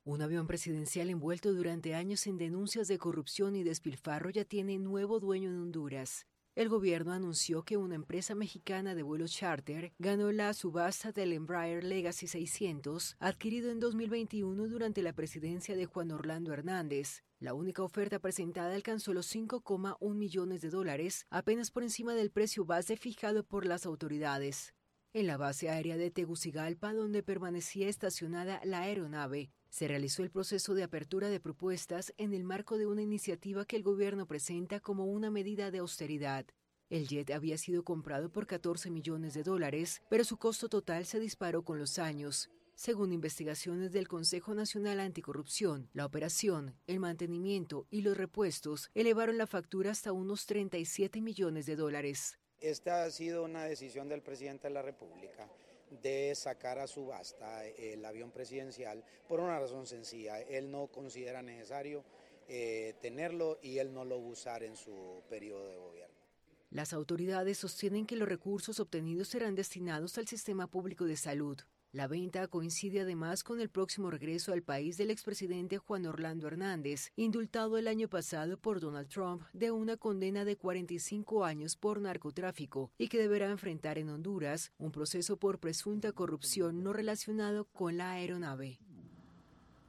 Un avión presidencial envuelto durante años en denuncias de corrupción y despilfarro ya tiene nuevo dueño en Honduras. El gobierno anunció que una empresa mexicana de vuelos charter ganó la subasta del Embraer Legacy 600, adquirido en 2021 durante la presidencia de Juan Orlando Hernández. La única oferta presentada alcanzó los $5,1 millones, apenas por encima del precio base fijado por las autoridades. En la base aérea de Tegucigalpa, donde permanecía estacionada la aeronave, se realizó el proceso de apertura de propuestas en el marco de una iniciativa que el gobierno presenta como una medida de austeridad. El jet había sido comprado por $14 millones, pero su costo total se disparó con los años. Según investigaciones del Consejo Nacional Anticorrupción, la operación, el mantenimiento y los repuestos elevaron la factura hasta unos $37 millones. Esta ha sido una decisión del presidente de la República de sacar a subasta el avión presidencial por una razón sencilla. Él no considera necesario tenerlo y él no lo va a usar en su periodo de gobierno. Las autoridades sostienen que los recursos obtenidos serán destinados al sistema público de salud. La venta coincide además con el próximo regreso al país del expresidente Juan Orlando Hernández, indultado el año pasado por Donald Trump de una condena de 45 años por narcotráfico y que deberá enfrentar en Honduras un proceso por presunta corrupción no relacionado con la aeronave.